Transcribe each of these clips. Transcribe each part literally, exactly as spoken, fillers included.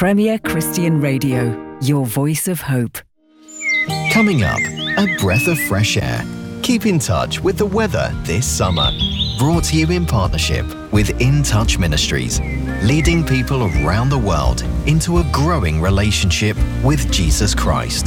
Premier Christian Radio, your voice of hope. Coming up, a breath of fresh air. Keep in touch with the weather this summer. Brought to you in partnership with In Touch Ministries, leading people around the world into a growing relationship with Jesus Christ.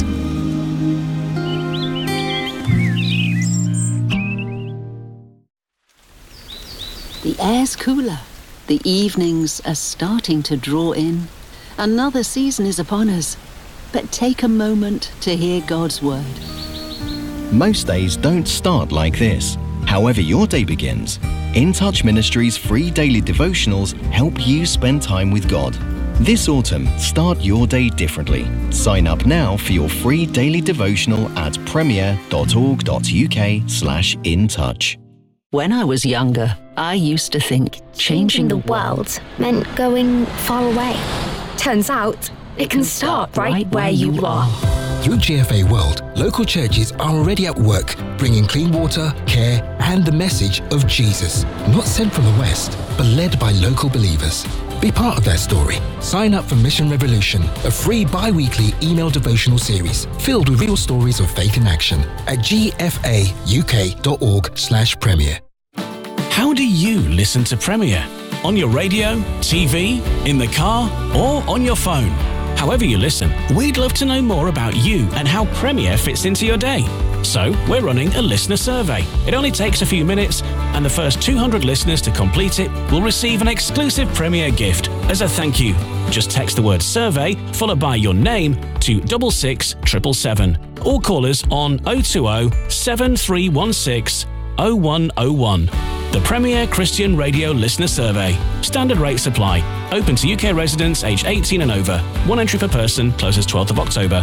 The air's cooler. The evenings are starting to draw in. Another season is upon us. But take a moment to hear God's word. Most days don't start like this. However your day begins, In Touch Ministries' free daily devotionals help you spend time with God. This autumn, start your day differently. Sign up now for your free daily devotional at premier.org.uk slash in touch. When I was younger, I used to think changing the world meant going far away. Turns out, it can start right where you are. Through G F A World, local churches are already at work, bringing clean water, care, and the message of Jesus. Not sent from the West, but led by local believers. Be part of their story. Sign up for Mission Revolution, a free bi-weekly email devotional series filled with real stories of faith in action at gfauk.org slash premier. How do you listen to Premier? On your radio, T V, in the car, or on your phone? However you listen, we'd love to know more about you and how Premier fits into your day. So, we're running a listener survey. It only takes a few minutes, and the first two hundred listeners to complete it will receive an exclusive Premier gift as a thank you. Just text the word survey, followed by your name, to double six seven seven seven, or call us on oh two oh, seven three one six, oh one oh one. The Premier Christian Radio Listener Survey. Standard rates apply. Open to U K residents aged eighteen and over. One entry per person. Closes twelfth of October.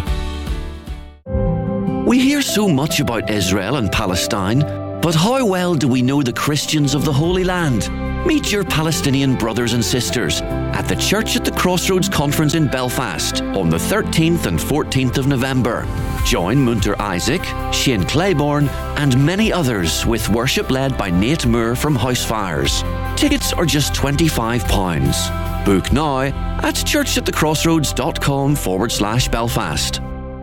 We hear so much about Israel and Palestine, but how well do we know the Christians of the Holy Land? Meet your Palestinian brothers and sisters at the Church at the Crossroads Conference in Belfast on the thirteenth and fourteenth of November. Join Munter Isaac, Shane Claiborne, and many others with worship led by Nate Moore from Housefires. Tickets are just twenty-five pounds. Book now at churchatthecrossroads.com forward slash Belfast.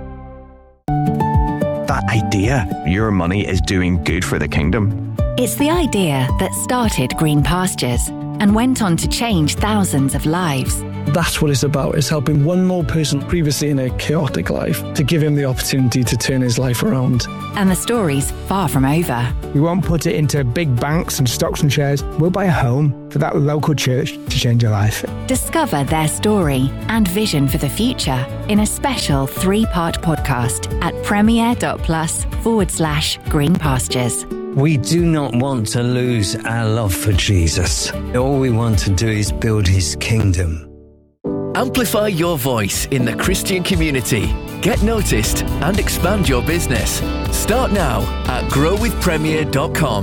That idea, your money is doing good for the kingdom. It's the idea that started Green Pastures and went on to change thousands of lives. That's what it's about, is helping one more person previously in a chaotic life to give him the opportunity to turn his life around. And the story's far from over. We won't put it into big banks and stocks and shares. We'll buy a home for that local church to change your life. Discover their story and vision for the future in a special three-part podcast at premier.plus forward slash green pastures. We do not want to lose our love for Jesus. All we want to do is build his kingdom. Amplify your voice in the Christian community. Get noticed and expand your business. Start now at grow with premier dot com.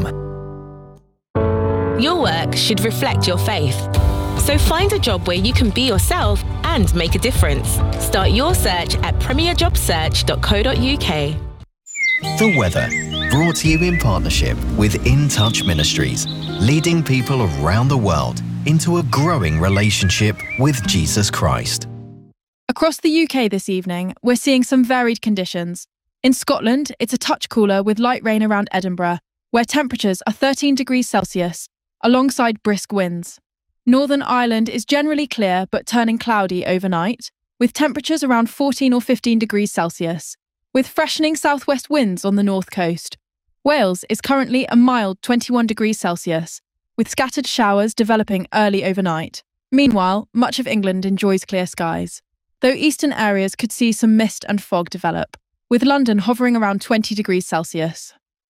Your work should reflect your faith. So find a job where you can be yourself and make a difference. Start your search at premier job search dot co dot uk. The weather, brought to you in partnership with In Touch Ministries, leading people around the world into a growing relationship with Jesus Christ. Across the U K this evening, we're seeing some varied conditions. In Scotland, it's a touch cooler with light rain around Edinburgh, where temperatures are thirteen degrees Celsius, alongside brisk winds. Northern Ireland is generally clear but turning cloudy overnight, with temperatures around fourteen or fifteen degrees Celsius, with freshening southwest winds on the north coast. Wales is currently a mild twenty-one degrees Celsius, with scattered showers developing early overnight. Meanwhile, much of England enjoys clear skies, though eastern areas could see some mist and fog develop, with London hovering around twenty degrees Celsius.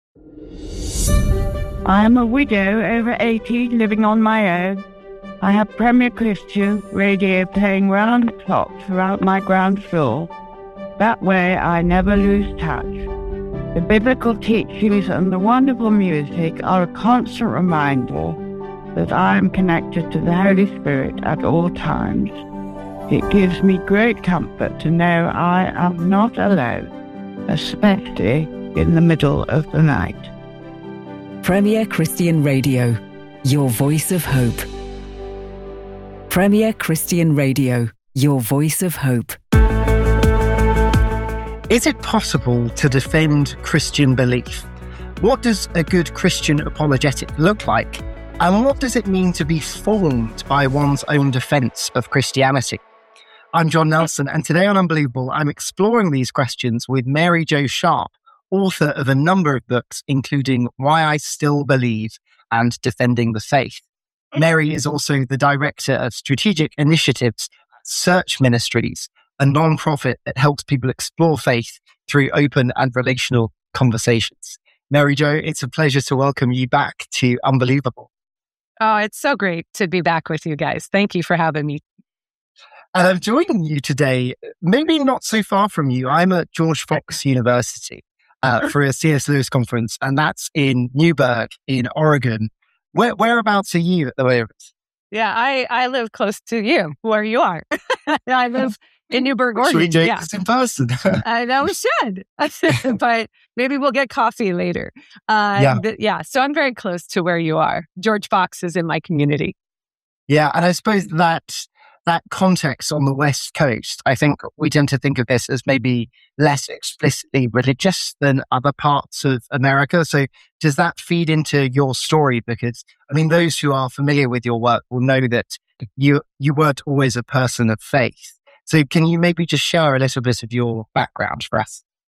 I am a widow over eighty, living on my own. I have Premier Christian Radio playing round the clock throughout my ground floor. That way I never lose touch. The biblical teachings and the wonderful music are a constant reminder that I am connected to the Holy Spirit at all times. It gives me great comfort to know I am not alone, especially in the middle of the night. Premier Christian Radio, your voice of hope. Premier Christian Radio, your voice of hope. Is it possible to defend Christian belief? What does a good Christian apologetic look like? And what does it mean to be formed by one's own defense of Christianity? I'm John Nelson, and today on Unbelievable, I'm exploring these questions with Mary Jo Sharp, author of a number of books, including Why I Still Believe and Defending the Faith. Mary is also the director of strategic initiatives at Search Ministries, a non-profit that helps people explore faith through open and relational conversations. Mary Jo, it's a pleasure to welcome you back to Unbelievable. Oh, it's so great to be back with you guys. Thank you for having me. And I'm joining you today, maybe not so far from you. I'm at George Fox University uh, for a C S Lewis conference, and that's in Newberg in Oregon. Where, whereabouts are you at the moment? Yeah, I, I live close to you, where you are. I live in Newberg, Oregon. Should we do yeah. this in person? I know we should, but maybe we'll get coffee later. Uh, yeah. Th- yeah, so I'm very close to where you are. George Fox is in my community. Yeah, and I suppose that that context on the West Coast, I think we tend to think of this as maybe less explicitly religious than other parts of America. So does that feed into your story? Because, I mean, those who are familiar with your work will know that you you weren't always a person of faith. So can you maybe just share a little bit of your background for us?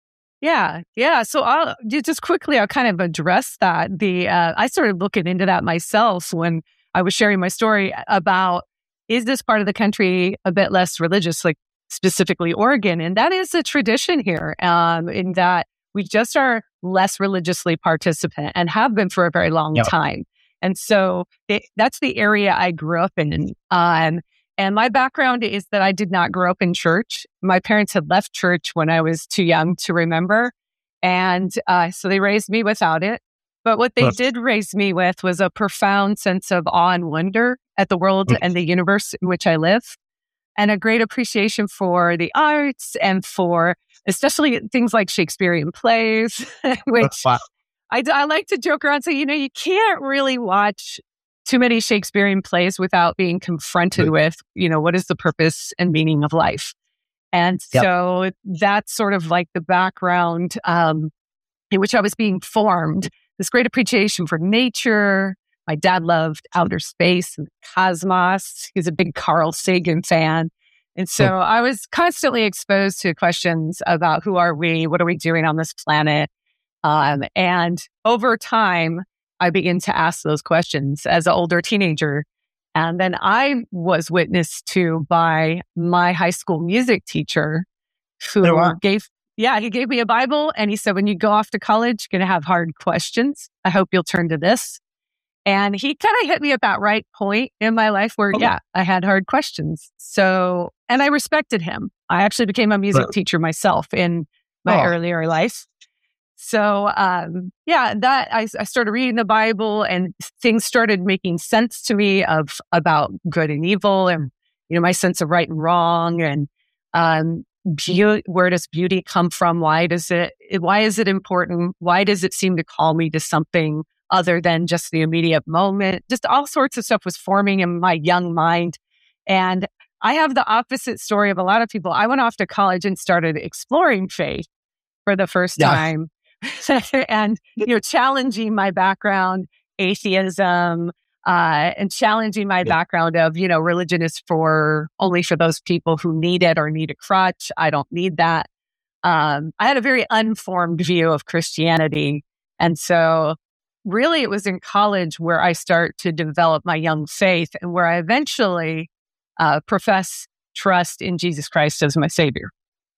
Yeah, yeah. So I'll just quickly, I'll kind of address that. The uh, I started looking into that myself when I was sharing my story about, is this part of the country a bit less religious, like specifically Oregon? And that is a tradition here, um, in that we just are less religiously participant and have been for a very long yep. time. And so it, that's the area I grew up in. Um, and my background is that I did not grow up in church. My parents had left church when I was too young to remember. And uh, so they raised me without it. But what they Yes. did raise me with was a profound sense of awe and wonder at the world and the universe in which I live, and a great appreciation for the arts and for especially things like Shakespearean plays, which Wow. I, I like to joke around and say, you know, you can't really watch too many Shakespearean plays without being confronted with, you know, what is the purpose and meaning of life? And Yep. so that's sort of like the background um, in which I was being formed. This great appreciation for nature. My dad loved outer space and the cosmos. He's a big Carl Sagan fan. And so Oh. I was constantly exposed to questions about who are we? What are we doing on this planet? Um, and over time, I began to ask those questions as an older teenager. And then I was witnessed to by my high school music teacher who Oh, wow. gave Yeah, he gave me a Bible and he said, when you go off to college, you're going to have hard questions. I hope you'll turn to this. And he kind of hit me at that right point in my life where, Okay. yeah, I had hard questions. So, and I respected him. I actually became a music Right. teacher myself in my Oh. earlier life. So, um, yeah, that I, I started reading the Bible and things started making sense to me of about good and evil and, you know, my sense of right and wrong and, um, Be- where does beauty come from? Why does it, why is it important? Why does it seem to call me to something other than just the immediate moment? Just all sorts of stuff was forming in my young mind. And I have the opposite story of a lot of people. I went off to college and started exploring faith for the first Yeah. time and, you know, challenging my background, atheism, Uh, and challenging my background of, you know, religion is for only for those people who need it or need a crutch. I don't need that. Um, I had a very unformed view of Christianity. And so really it was in college where I start to develop my young faith and where I eventually uh, profess trust in Jesus Christ as my savior.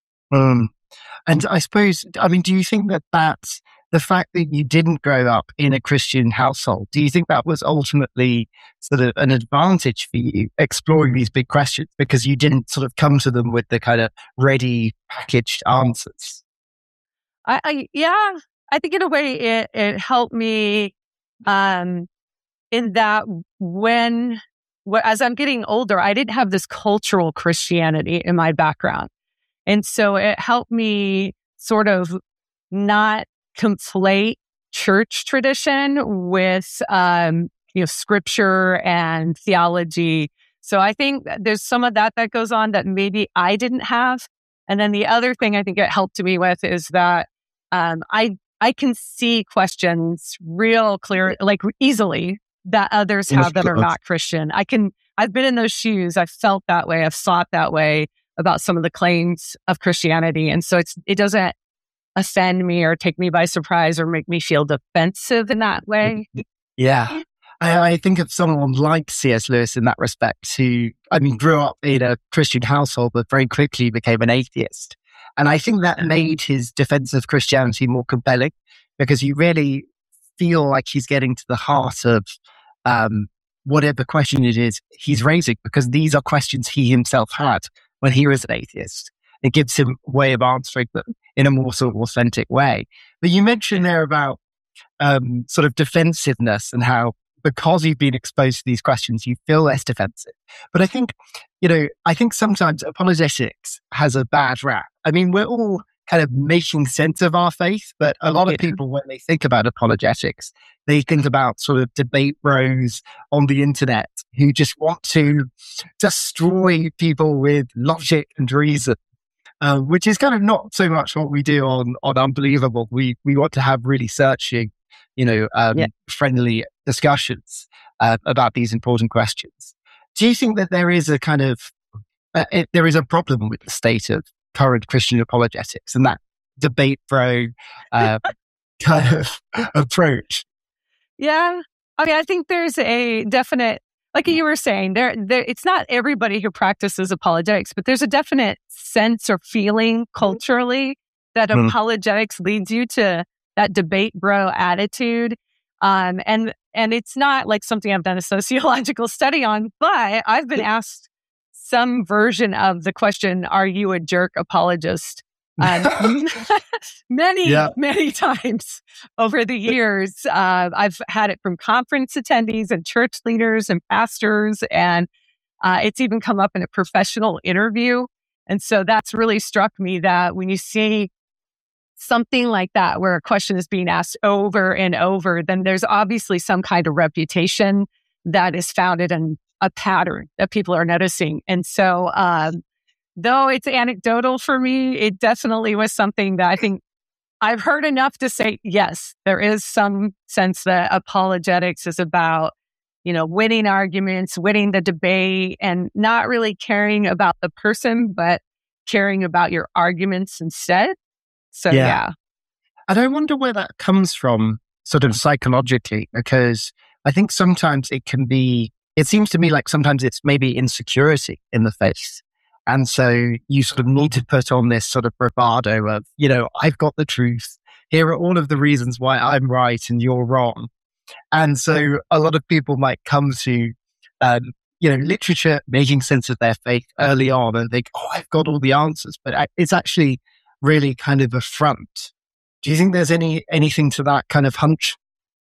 Um, and I suppose, I mean, do you think that that's the fact that you didn't grow up in a Christian household? Do you think that was ultimately sort of an advantage for you exploring these big questions because you didn't sort of come to them with the kind of ready packaged answers? I, I yeah, I think in a way it, it helped me um, in that when, wh- as I'm getting older, I didn't have this cultural Christianity in my background. And so it helped me sort of not conflate church tradition with, um, you know, scripture and theology. So I think there's some of that that goes on that maybe I didn't have. And then the other thing I think it helped me with is that um, I I can see questions real clear, like easily, that others have that are not Christian. I can, I've been in those shoes. I've felt that way. I've thought that way about some of the claims of Christianity. And so it's, it doesn't offend me or take me by surprise or make me feel defensive in that way. Yeah. I, I think of someone like C S Lewis in that respect, who, I mean, grew up in a Christian household, but very quickly became an atheist. And I think that made his defense of Christianity more compelling, because you really feel like he's getting to the heart of um, whatever question it is he's raising, because these are questions he himself had when he was an atheist. It gives him a way of answering them in a more sort of authentic way. But you mentioned there about um, sort of defensiveness and how, because you've been exposed to these questions, you feel less defensive. But I think, you know, I think sometimes apologetics has a bad rap. I mean, we're all kind of making sense of our faith, but a lot of people, when they think about apologetics, they think about sort of debate bros on the internet who just want to destroy people with logic and reason, uh, which is kind of not so much what we do on, on Unbelievable. We, we want to have really searching, you know, um, yeah. friendly discussions uh, about these important questions. Do you think that there is a kind of, uh, it, there is a problem with the state of current Christian apologetics and that debate bro uh, kind of approach? Yeah. I mean, I think there's a definite, like you were saying, there, there, it's not everybody who practices apologetics, but there's a definite sense or feeling culturally that mm. apologetics leads you to that debate bro attitude. Um, and, and it's not like something I've done a sociological study on, but I've been asked some version of the question, are you a jerk apologist? Um, many, yeah. many times over the years. Uh, I've had it from conference attendees and church leaders and pastors, and uh, it's even come up in a professional interview. And so that's really struck me that when you see something like that, where a question is being asked over and over, then there's obviously some kind of reputation that is founded in a pattern that people are noticing. And so, um, though it's anecdotal for me, it definitely was something that I think I've heard enough to say, yes, there is some sense that apologetics is about, you know, winning arguments, winning the debate, and not really caring about the person, but caring about your arguments instead. So, yeah. yeah. And I wonder where that comes from, sort of psychologically, because I think sometimes it can be, it seems to me like sometimes it's maybe insecurity in the faith. And so you sort of need to put on this sort of bravado of, you know, I've got the truth. Here are all of the reasons why I'm right and you're wrong. And so a lot of people might come to, um, you know, literature making sense of their faith early on and think, oh, I've got all the answers. But it's actually really kind of a front. Do you think there's any anything to that kind of hunch?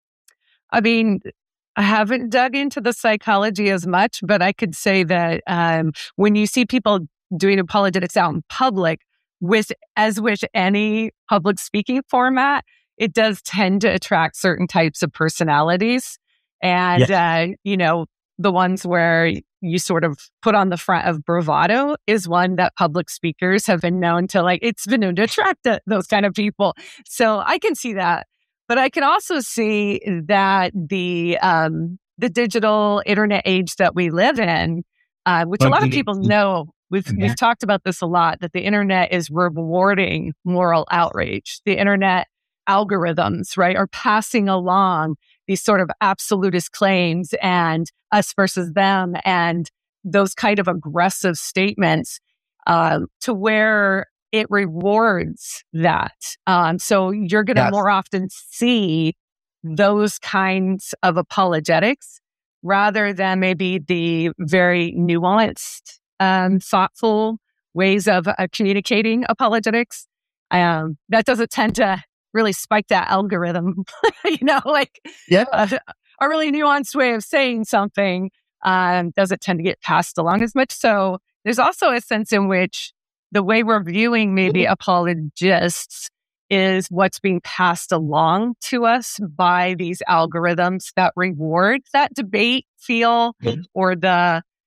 I mean, I haven't dug into the psychology as much, but I could say that um, when you see people doing apologetics out in public, with as with any public speaking format, it does tend to attract certain types of personalities. And, yes. uh, you know, the ones where you sort of put on the front of bravado is one that public speakers have been known to, like, it's been known to attract the, those kind of people. So I can see that. But I can also see that the um, the digital internet age that we live in, uh, which a lot of people know, we've yeah. we've talked about this a lot, that the internet is rewarding moral outrage. The internet algorithms, right, are passing along these sort of absolutist claims and us versus them and those kind of aggressive statements uh, to where it rewards that. Um, so you're going to yes. more often see those kinds of apologetics rather than maybe the very nuanced, um, thoughtful ways of uh, communicating apologetics. Um, that doesn't tend to really spike that algorithm, you know, like yeah. a, a really nuanced way of saying something um, doesn't tend to get passed along as much. So there's also a sense in which the way we're viewing maybe apologists is what's being passed along to us by these algorithms that reward that debate feel mm-hmm. or the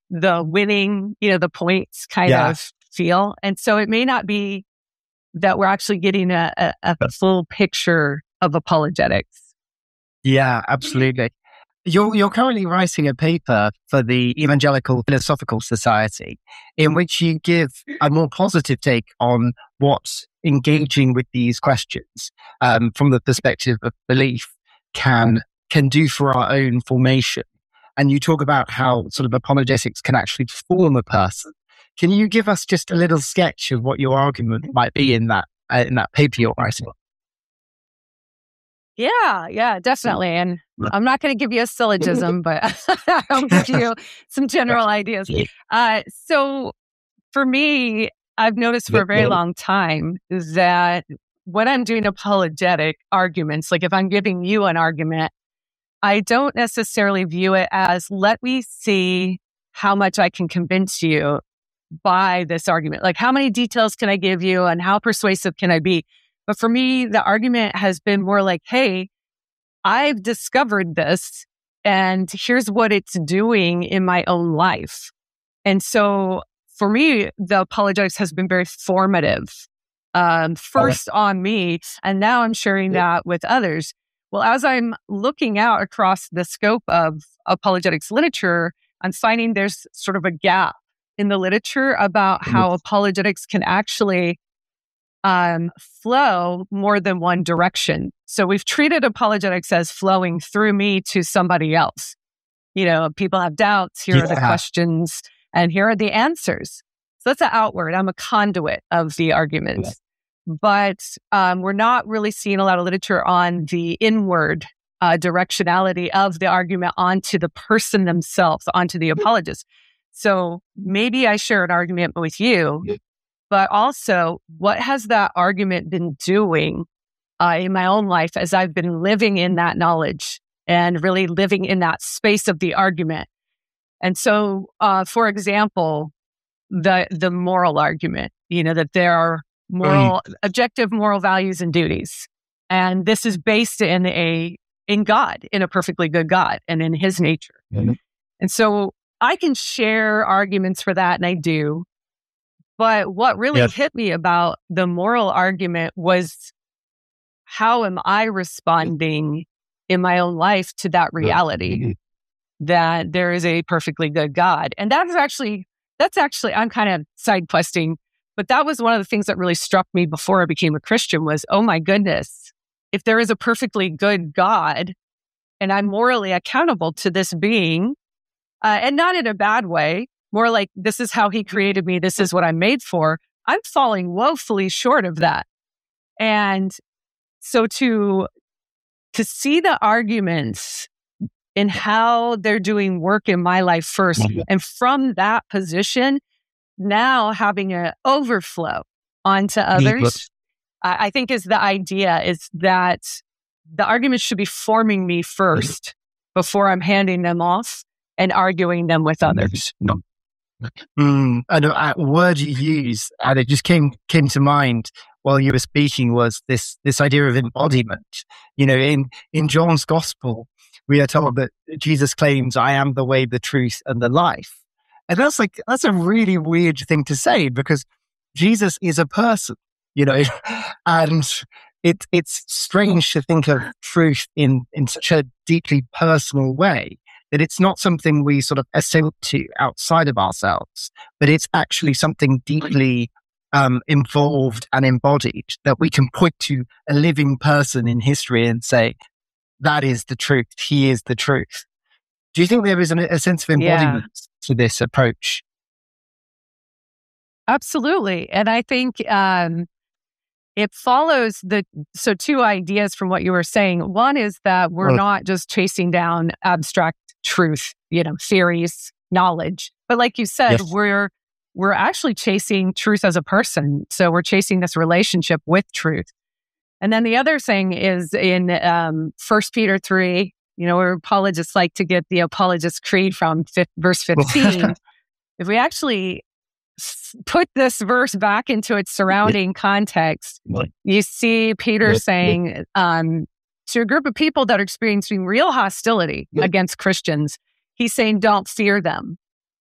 the winning, you know, the points kind Yeah. of feel. And so it may not be that we're actually getting a, a, a full picture of apologetics. Yeah, absolutely. You're, you're currently writing a paper for the Evangelical Philosophical Society in which you give a more positive take on what engaging with these questions um, from the perspective of belief can can do for our own formation. And you talk about how sort of apologetics can actually form a person. Can you give us just a little sketch of what your argument might be in that uh, in that paper you're writing? Yeah, yeah, definitely. And I'm not going to give you a syllogism, but I'll give you some general ideas. Uh, so for me, I've noticed for a very long time that when I'm doing apologetic arguments, like if I'm giving you an argument, I don't necessarily view it as, let me see how much I can convince you by this argument. Like, how many details can I give you and how persuasive can I be? But for me, the argument has been more like, hey, I've discovered this and here's what it's doing in my own life. And so for me, the apologetics has been very formative. Um, first on me, and now I'm sharing that with others. Well, as I'm looking out across the scope of apologetics literature, I'm finding there's sort of a gap in the literature about how apologetics can actually um, flow more than one direction. So we've treated apologetics as flowing through me to somebody else. You know, people have doubts, here Yeah. are the questions, and here are the answers. So that's an outward. I'm a conduit of the arguments. But um, we're not really seeing a lot of literature on the inward uh, directionality of the argument onto the person themselves, onto the apologist. So maybe I share an argument with you, but also what has that argument been doing uh, in my own life as I've been living in that knowledge and really living in that space of the argument? And so, uh, for example, the the moral argument, you know, that there are moral, mm. objective moral values and duties. And this is based in a, in God, in a perfectly good God and in his nature. Mm-hmm. And so I can share arguments for that, and I do. But what really yep. hit me about the moral argument was, how am I responding in my own life to that reality mm-hmm. that there is a perfectly good God? And that's actually, that's actually, I'm kind of side questing. But that was one of the things that really struck me before I became a Christian was, oh my goodness, if there is a perfectly good God and I'm morally accountable to this being, uh, and not in a bad way, more like this is how he created me, this is what I'm made for, I'm falling woefully short of that. And so to, to see the arguments in how they're doing work in my life first, and from that position, now having an overflow onto others, I, I think is the idea is that the argument should be forming me first before I'm handing them off and arguing them with others. Mm, and a word you use, and it just came came to mind while you were speaking, was this this idea of embodiment. You know, in in John's Gospel, we are told that Jesus claims, "I am the way, the truth, and the life." And that's like, that's a really weird thing to say, because Jesus is a person, you know, and it, it's strange to think of truth in, in such a deeply personal way, that it's not something we sort of assent to outside of ourselves, but it's actually something deeply um, involved and embodied that we can point to a living person in history and say, that is the truth. He is the truth. Do you think there is an, a sense of embodiment yeah. to this approach? Absolutely. And I think um, it follows the, so two ideas from what you were saying. One is that we're oh. not just chasing down abstract truth, you know, theories, knowledge. But like you said, yes. we're, we're actually chasing truth as a person. So we're chasing this relationship with truth. And then the other thing is in um, First Peter three, you know, where apologists like to get the Apologist Creed from fifth, verse fifteen. If we actually f- put this verse back into its surrounding context, you see Peter saying um, to a group of people that are experiencing real hostility against Christians, he's saying, don't fear them.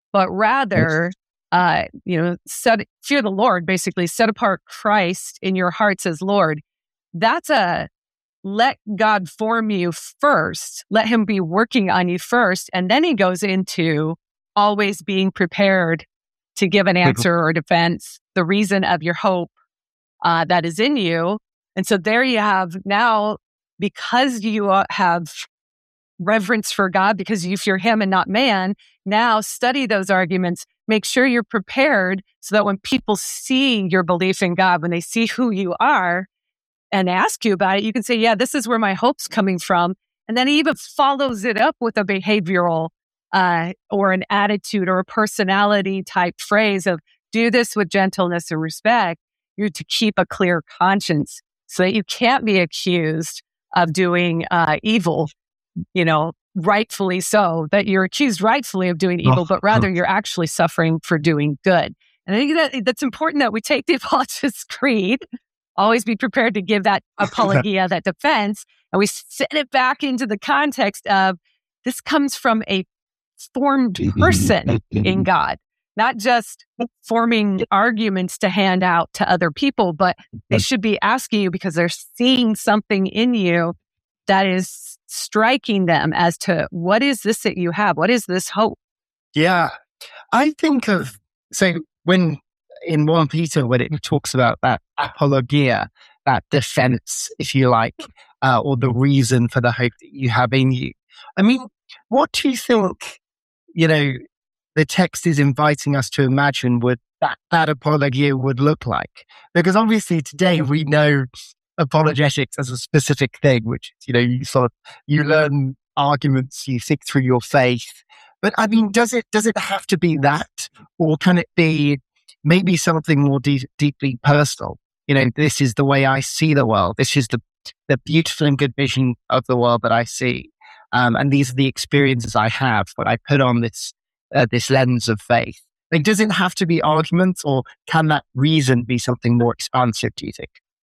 but rather, uh, you know, set, fear the Lord, basically set apart Christ in your hearts as Lord. That's a let God form you first, let him be working on you first. And then he goes into always being prepared to give an answer or defense, the reason of your hope uh, that is in you. And so there you have now, because you uh, have reverence for God, because you fear him and not man, now study those arguments. Make sure you're prepared so that when people see your belief in God, when they see who you are and ask you about it, you can say, yeah, this is where my hope's coming from. And then he even follows it up with a behavioral uh, or an attitude or a personality type phrase of do this with gentleness and respect. You're to keep a clear conscience so that you can't be accused of doing uh, evil, you know, rightfully so, that you're accused rightfully of doing evil, but rather you're actually suffering for doing good. And I think that that's important that we take the Apologist's Creed, always be prepared to give that apologia, that defense, and we set it back into the context of this comes from a formed person in God, not just forming arguments to hand out to other people, but they should be asking you because they're seeing something in you that is striking them as to what is this that you have? What is this hope? Yeah. I think of, so when in First Peter, when it talks about that apologia, that defense, if you like, uh, or the reason for the hope that you have in you. I mean, what do you think, you know, the text is inviting us to imagine would that, that apologia would look like? Because obviously today we know apologetics as a specific thing, which, you know, you sort of, you learn arguments, you think through your faith. But I mean, does it, does it have to be that? Or can it be maybe something more de- deeply personal? You know, this is the way I see the world. This is the, the beautiful and good vision of the world that I see. Um, and these are the experiences I have when I put on this, uh, this lens of faith. Like, does it have to be arguments, or can that reason be something more expansive, do you think?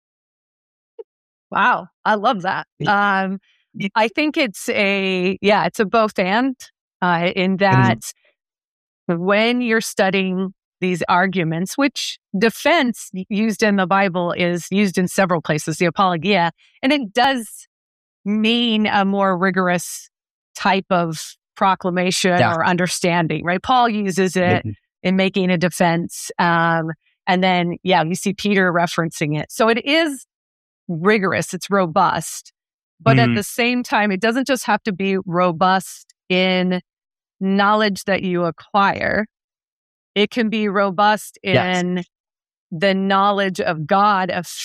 Wow. I love that. Um, I think it's a, yeah, it's a both and, uh, in that mm-hmm. when you're studying these arguments, which defense used in the Bible is used in several places, the apologia, and it does mean a more rigorous type of proclamation yeah. or understanding, right? Paul uses it mm-hmm. in making a defense. Um, and then, yeah, you see Peter referencing it. So it is rigorous, it's robust, but mm-hmm. at the same time, it doesn't just have to be robust in knowledge that you acquire. It can be robust in yes. the knowledge of God, of